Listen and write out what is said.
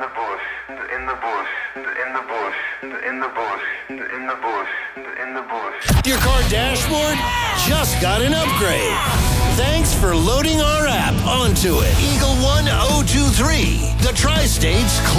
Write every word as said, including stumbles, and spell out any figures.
the bush, in the bush, in the bush, in the bush, in the bush, in the bush. Your car dashboard just got an upgrade. Thanks for loading our app onto it. Eagle one oh two three, the Tri-State's